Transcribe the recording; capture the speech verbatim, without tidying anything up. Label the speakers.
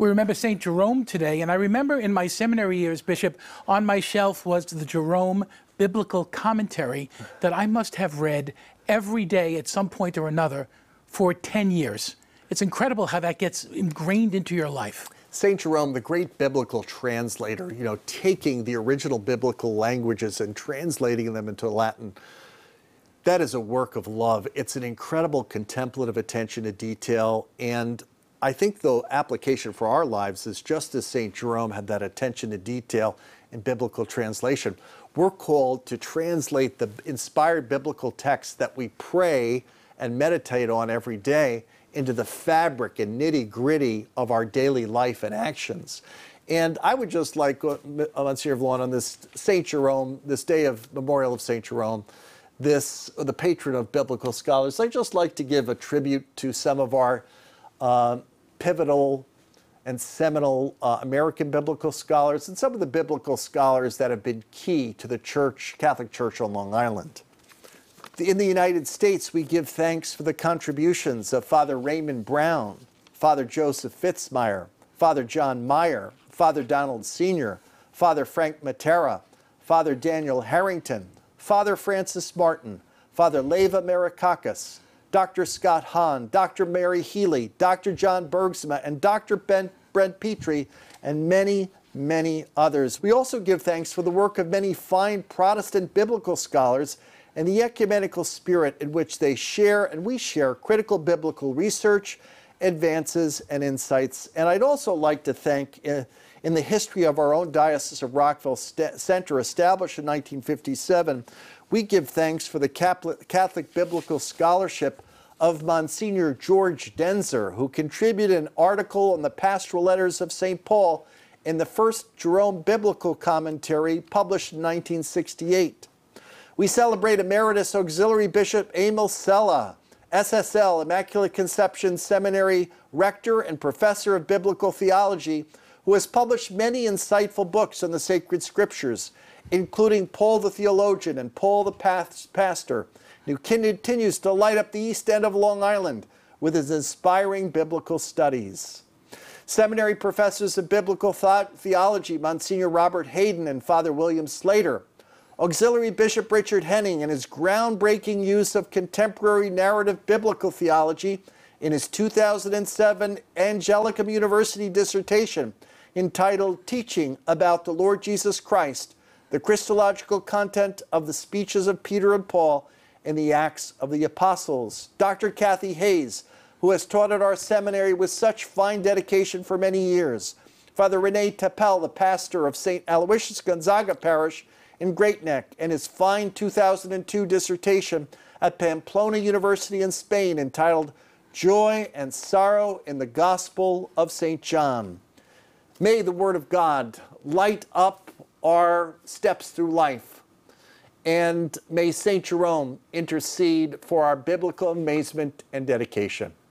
Speaker 1: We remember Saint Jerome today, and I remember in my seminary years, Bishop, on my shelf was the Jerome Biblical Commentary that I must have read every day at some point or another for ten years. It's incredible how that gets ingrained into your life.
Speaker 2: Saint Jerome, the great biblical translator, you know, taking the original biblical languages and translating them into Latin, that is a work of love. It's an incredible contemplative attention to detail, and I think the application for our lives is just as Saint Jerome had that attention to detail in biblical translation. We're called to translate the inspired biblical texts that we pray and meditate on every day into the fabric and nitty-gritty of our daily life and actions. And I would just like, uh, Monsignor Vallone, on this Saint Jerome, this day of memorial of Saint Jerome, this the patron of biblical scholars, I'd just like to give a tribute to some of our uh, pivotal and seminal uh, American biblical scholars and some of the biblical scholars that have been key to the Church, Catholic Church on Long Island. In the United States, we give thanks for the contributions of Father Raymond Brown, Father Joseph Fitzmyer, Father John Meyer, Father Donald Senior, Father Frank Matera, Father Daniel Harrington, Father Francis Martin, Father Leva Marikakis, Doctor Scott Hahn, Doctor Mary Healy, Doctor John Bergsma, and Doctor Ben, Brent Petrie, and many, many others. We also give thanks for the work of many fine Protestant biblical scholars and the ecumenical spirit in which they share and we share critical biblical research, advances, and insights. And I'd also like to thank, uh, in the history of our own Diocese of Rockville St- Center, established in nineteen fifty-seven, we give thanks for the Catholic, Catholic biblical scholarship of Monsignor George Denzer, who contributed an article on the pastoral letters of Saint Paul in the first Jerome Biblical Commentary published in nineteen sixty-eight. We celebrate Emeritus Auxiliary Bishop Emil Sella, S S L, Immaculate Conception Seminary Rector and Professor of Biblical Theology, who has published many insightful books on the sacred scriptures, including Paul the Theologian and Paul the Pastor, who continues to light up the East End of Long Island with his inspiring biblical studies. Seminary professors of biblical thought, theology, Monsignor Robert Hayden and Father William Slater, Auxiliary Bishop Richard Henning and his groundbreaking use of contemporary narrative biblical theology in his two thousand seven Angelicum University dissertation entitled Teaching About the Lord Jesus Christ, the Christological Content of the Speeches of Peter and Paul and the Acts of the Apostles. Doctor Kathy Hayes, who has taught at our seminary with such fine dedication for many years. Father Rene Tapel, the pastor of Saint Aloysius Gonzaga Parish in Great Neck, and his fine two thousand two dissertation at Pamplona University in Spain entitled Joy and Sorrow in the Gospel of Saint John. May the Word of God light up our steps through life, and may Saint Jerome intercede for our biblical amazement and dedication.